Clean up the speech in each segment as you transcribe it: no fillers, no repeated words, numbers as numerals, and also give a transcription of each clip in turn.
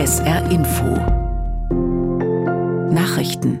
SR Info Nachrichten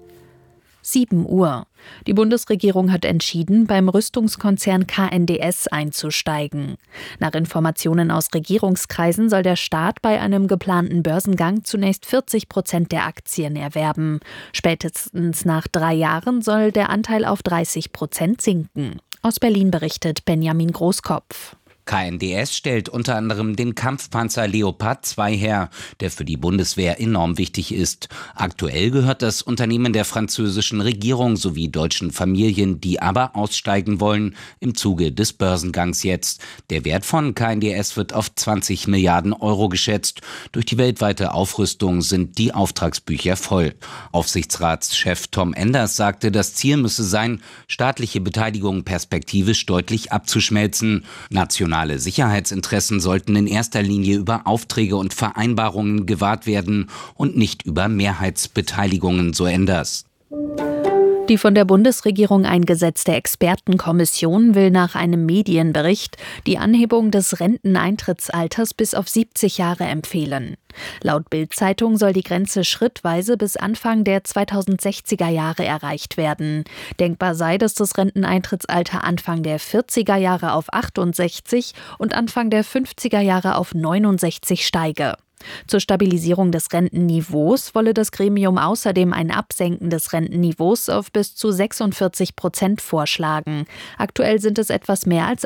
7 Uhr. Die Bundesregierung hat entschieden, beim Rüstungskonzern KNDS einzusteigen. Nach Informationen aus Regierungskreisen soll der Staat bei einem geplanten Börsengang zunächst 40% der Aktien erwerben. Spätestens nach 3 Jahren soll der Anteil auf 30% sinken. Aus Berlin berichtet Benjamin Großkopf. KNDS stellt unter anderem den Kampfpanzer Leopard 2 her, der für die Bundeswehr enorm wichtig ist. Aktuell gehört das Unternehmen der französischen Regierung sowie deutschen Familien, die aber aussteigen wollen, im Zuge des Börsengangs jetzt. Der Wert von KNDS wird auf 20 Milliarden Euro geschätzt. Durch die weltweite Aufrüstung sind die Auftragsbücher voll. Aufsichtsratschef Tom Enders sagte, das Ziel müsse sein, staatliche Beteiligung perspektivisch deutlich abzuschmelzen. Nationale Sicherheitsinteressen sollten in erster Linie über Aufträge und Vereinbarungen gewahrt werden und nicht über Mehrheitsbeteiligungen, so Enders. Die von der Bundesregierung eingesetzte Expertenkommission will nach einem Medienbericht die Anhebung des Renteneintrittsalters bis auf 70 Jahre empfehlen. Laut Bild-Zeitung soll die Grenze schrittweise bis Anfang der 2060er Jahre erreicht werden. Denkbar sei, dass das Renteneintrittsalter Anfang der 40er Jahre auf 68 und Anfang der 50er Jahre auf 69 steige. Zur Stabilisierung des Rentenniveaus wolle das Gremium außerdem ein Absenken des Rentenniveaus auf bis zu 46% vorschlagen. Aktuell sind es etwas mehr als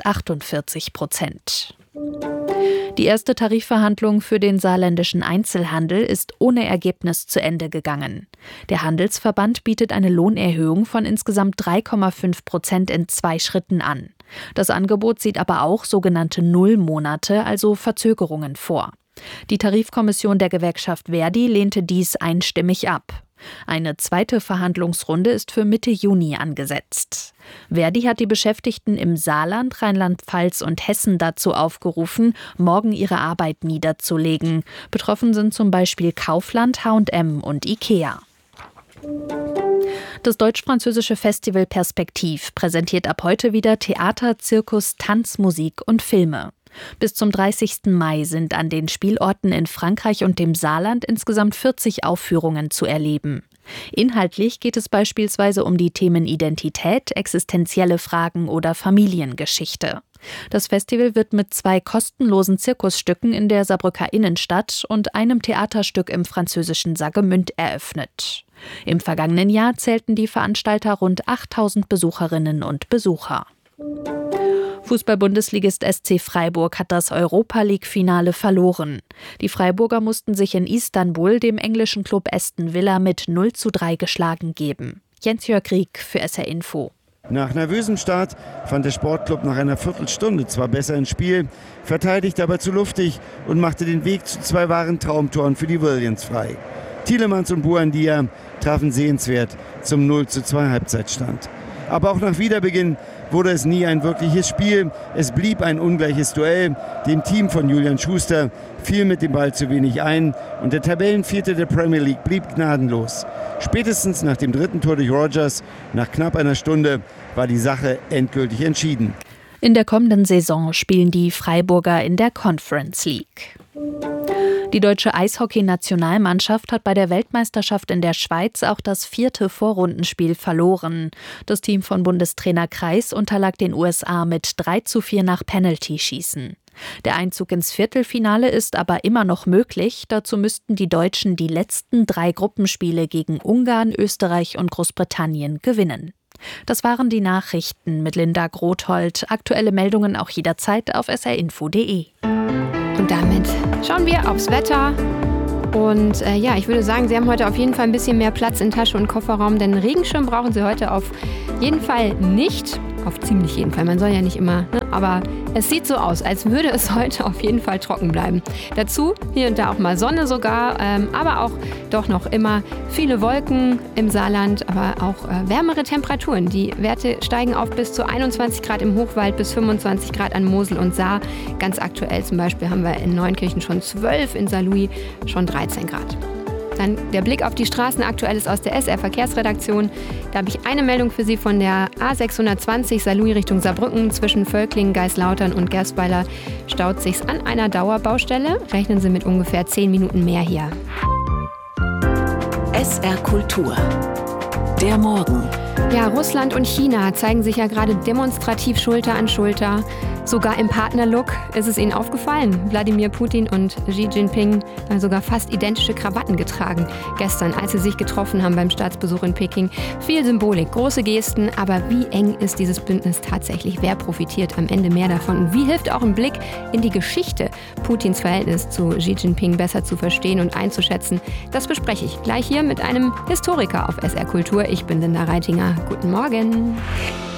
48%. Die erste Tarifverhandlung für den saarländischen Einzelhandel ist ohne Ergebnis zu Ende gegangen. Der Handelsverband bietet eine Lohnerhöhung von insgesamt 3,5% in 2 Schritten an. Das Angebot sieht aber auch sogenannte Nullmonate, also Verzögerungen vor. Die Tarifkommission der Gewerkschaft ver.di lehnte dies einstimmig ab. Eine zweite Verhandlungsrunde ist für Mitte Juni angesetzt. ver.di hat die Beschäftigten im Saarland, Rheinland-Pfalz und Hessen dazu aufgerufen, morgen ihre Arbeit niederzulegen. Betroffen sind zum Beispiel Kaufland, H&M und IKEA. Das deutsch-französische Festival Perspektiv präsentiert ab heute wieder Theater, Zirkus, Tanz, Musik und Filme. Bis zum 30. Mai sind an den Spielorten in Frankreich und dem Saarland insgesamt 40 Aufführungen zu erleben. Inhaltlich geht es beispielsweise um die Themen Identität, existenzielle Fragen oder Familiengeschichte. Das Festival wird mit 2 kostenlosen Zirkusstücken in der Saarbrücker Innenstadt und einem Theaterstück im französischen Saargemünd eröffnet. Im vergangenen Jahr zählten die Veranstalter rund 8.000 Besucherinnen und Besucher. Fußball-Bundesligist SC Freiburg hat das Europa-League-Finale verloren. Die Freiburger mussten sich in Istanbul dem englischen Club Aston Villa mit 0:3 geschlagen geben. Jens-Jörg Rieck für SR Info. Nach nervösem Start fand der Sportclub nach einer Viertelstunde zwar besser ins Spiel, verteidigte aber zu luftig und machte den Weg zu 2 wahren Traumtoren für die Williams frei. Tielemans und Buendia trafen sehenswert zum 0:2 Halbzeitstand. Aber auch nach Wiederbeginn wurde es nie ein wirkliches Spiel. Es blieb ein ungleiches Duell. Dem Team von Julian Schuster fiel mit dem Ball zu wenig ein und der Tabellenvierte der Premier League blieb gnadenlos. Spätestens nach dem 3. Tor durch Rodgers, nach knapp einer Stunde, war die Sache endgültig entschieden. In der kommenden Saison spielen die Freiburger in der Conference League. Die deutsche Eishockey-Nationalmannschaft hat bei der Weltmeisterschaft in der Schweiz auch das 4. Vorrundenspiel verloren. Das Team von Bundestrainer Kreis unterlag den USA mit 3:4 nach Penalty-Schießen. Der Einzug ins Viertelfinale ist aber immer noch möglich. Dazu müssten die Deutschen die letzten 3 Gruppenspiele gegen Ungarn, Österreich und Großbritannien gewinnen. Das waren die Nachrichten mit Linda Grothold. Aktuelle Meldungen auch jederzeit auf srinfo.de. Und damit schauen wir aufs Wetter. Und ich würde sagen, Sie haben heute auf jeden Fall ein bisschen mehr Platz in Tasche und Kofferraum, denn einen Regenschirm brauchen Sie heute auf jeden Fall nicht. Auf ziemlich jeden Fall, man soll ja nicht immer, ne? Aber es sieht so aus, als würde es heute auf jeden Fall trocken bleiben. Dazu hier und da auch mal Sonne sogar, aber auch doch noch immer viele Wolken im Saarland, aber auch wärmere Temperaturen. Die Werte steigen auf bis zu 21 Grad im Hochwald, bis 25 Grad an Mosel und Saar. Ganz aktuell zum Beispiel haben wir in Neunkirchen schon 12, in Saarlouis schon 13 Grad. Dann der Blick auf die Straßen. Aktuelles aus der SR-Verkehrsredaktion. Da habe ich eine Meldung für Sie von der A620 Saarlouis Richtung Saarbrücken. Zwischen Völklingen, Geislautern und Gerstweiler staut sich's an einer Dauerbaustelle. Rechnen Sie mit ungefähr 10 Minuten mehr hier. SR Kultur. Der Morgen. Ja, Russland und China zeigen sich ja gerade demonstrativ Schulter an Schulter. Sogar im Partnerlook. Ist es Ihnen aufgefallen? Wladimir Putin und Xi Jinping haben sogar fast identische Krawatten getragen. Gestern, als sie sich getroffen haben beim Staatsbesuch in Peking. Viel Symbolik, große Gesten, aber wie eng ist dieses Bündnis tatsächlich? Wer profitiert am Ende mehr davon? Und wie hilft auch ein Blick in die Geschichte, Putins Verhältnis zu Xi Jinping besser zu verstehen und einzuschätzen? Das bespreche ich gleich hier mit einem Historiker auf SR Kultur. Ich bin Linda Reitinger. Guten Morgen.